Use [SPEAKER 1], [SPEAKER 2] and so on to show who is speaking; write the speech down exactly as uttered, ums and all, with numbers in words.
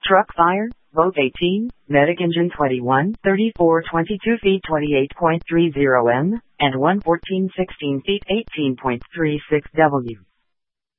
[SPEAKER 1] Truck fire, boat eighteen, medic engine twenty-one, thirty-four twenty-two feet twenty-eight point three zero M, and one fourteen sixteen feet eighteen point three six W.